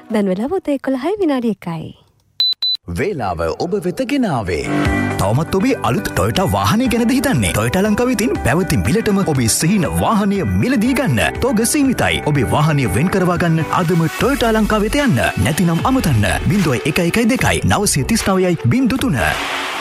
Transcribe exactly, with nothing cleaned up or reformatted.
දැන් වෙලාව උදේ එකොළහයි විනාඩි එකයි. වේලාව ඔබ වෙත ගෙනාවේ. තවමත් ඔබේ අලුත් ටොයෝටා වාහනය ගැනද හිතන්නේ? ටොයෝටා ලංකාව විසින් පැවති මිලටම ඔබේ සිහින වාහනය මිලදී ගන්න. තෝග සීමිතයි. ඔබේ වාහනය වෙන් කරවා ගන්න අදම ටොයෝටා ලංකාව වෙත යන්න. නැතිනම් අමතන්න. ज़ीरो एक एक दो नौ तीन नौ ज़ीरो तीन